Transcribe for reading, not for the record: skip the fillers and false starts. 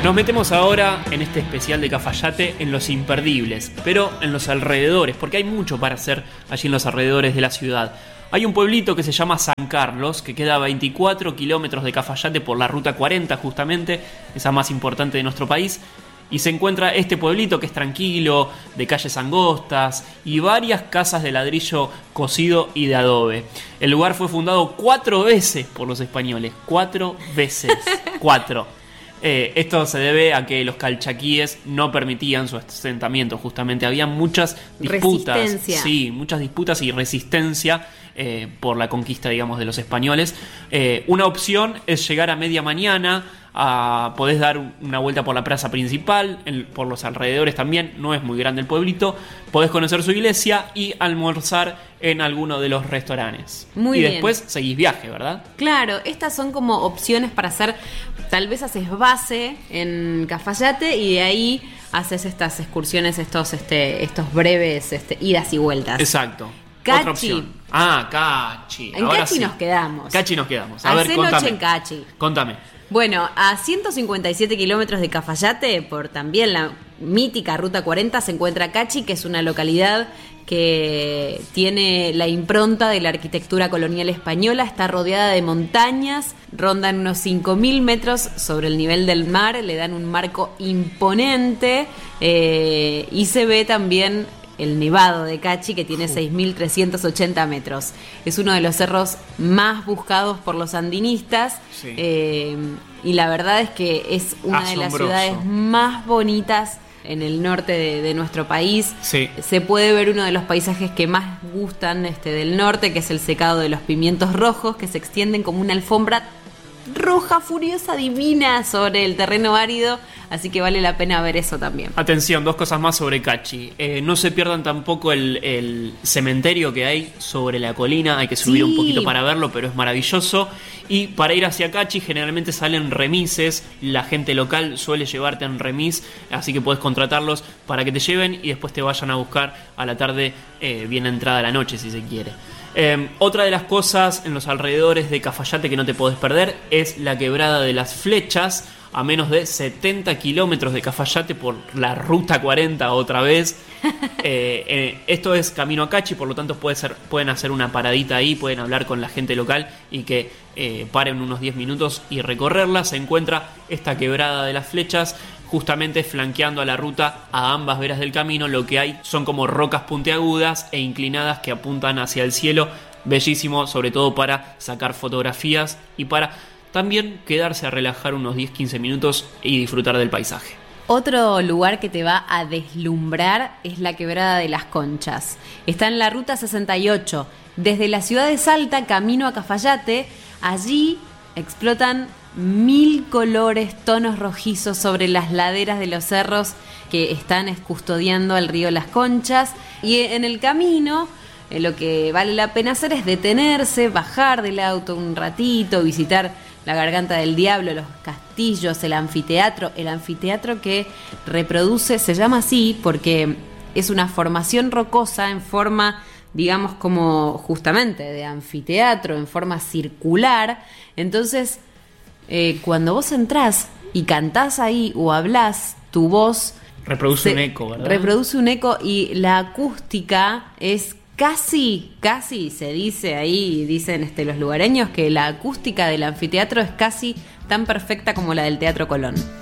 Nos metemos ahora en este especial de Cafayate en los imperdibles, pero en los alrededores, porque hay mucho para hacer allí en los alrededores de la ciudad. Hay un pueblito que se llama San Carlos, que queda a 24 kilómetros de Cafayate por la Ruta 40 justamente, esa más importante de nuestro país. Y se encuentra este pueblito que es tranquilo, de calles angostas y varias casas de ladrillo cocido y de adobe. El lugar fue fundado 4 veces por los españoles, 4 veces, 4. Esto se debe a que los calchaquíes no permitían su asentamiento, justamente había muchas disputas, muchas disputas y resistencia por la conquista, digamos, de los españoles. Una opción es llegar a media mañana. Podés dar una vuelta por la plaza principal, por los alrededores también, no es muy grande el pueblito. Podés conocer su iglesia y almorzar en alguno de los restaurantes. Muy bien. Después seguís viaje, ¿verdad? Claro, estas son como opciones para hacer. Tal vez haces base en Cafayate y de ahí haces estas excursiones, estos breves idas y vueltas. Exacto. Cachi. Otra opción. Cachi. En Ahora Cachi sí. nos quedamos. Cachi nos quedamos. Hacé noche en Cachi. Contame. Bueno, a 157 kilómetros de Cafayate, por también la mítica Ruta 40, se encuentra Cachi, que es una localidad que tiene la impronta de la arquitectura colonial española. Está rodeada de montañas, rondan unos 5.000 metros sobre el nivel del mar, le dan un marco imponente y se ve también el Nevado de Cachi, que tiene 6.380 metros. Es uno de los cerros más buscados por los andinistas. Sí. Y la verdad es que es una de las ciudades más bonitas en el norte de nuestro país. Sí. Se puede ver uno de los paisajes que más gustan del norte, que es el secado de los pimientos rojos, que se extienden como una alfombra roja, furiosa, divina sobre el terreno árido, así que vale la pena ver eso también. Atención, 2 cosas más sobre Cachi. No se pierdan tampoco el cementerio que hay sobre la colina, hay que subir un poquito para verlo, pero es maravilloso. Y para ir hacia Cachi generalmente salen remises, la gente local suele llevarte en remis, así que puedes contratarlos para que te lleven y después te vayan a buscar a la tarde, bien entrada la noche si se quiere. Otra de las cosas en los alrededores de Cafayate que no te podés perder es la Quebrada de las Flechas, a menos de 70 kilómetros de Cafayate por la Ruta 40 otra vez. Esto es camino a Cachi, por lo tanto pueden hacer una paradita ahí, pueden hablar con la gente local y que paren unos 10 minutos y recorrerla. Se encuentra esta Quebrada de las Flechas justamente flanqueando a la ruta a ambas veras del camino. Lo que hay son como rocas puntiagudas e inclinadas que apuntan hacia el cielo. Bellísimo, sobre todo para sacar fotografías y para también quedarse a relajar unos 10-15 minutos y disfrutar del paisaje. Otro lugar que te va a deslumbrar es la Quebrada de las Conchas. Está en la Ruta 68. Desde la ciudad de Salta, camino a Cafayate, allí explotan 1000 colores, tonos rojizos sobre las laderas de los cerros que están custodiando al río Las Conchas. Y en el camino, lo que vale la pena hacer es detenerse, bajar del auto un ratito, visitar la Garganta del Diablo, los castillos, el anfiteatro que reproduce, se llama así porque es una formación rocosa en forma, digamos, como justamente de anfiteatro, en forma circular. Entonces, cuando vos entrás y cantás ahí o hablás, tu voz reproduce un eco, ¿verdad? Reproduce un eco y la acústica es casi, se dice ahí, dicen los lugareños, que la acústica del anfiteatro es casi tan perfecta como la del Teatro Colón.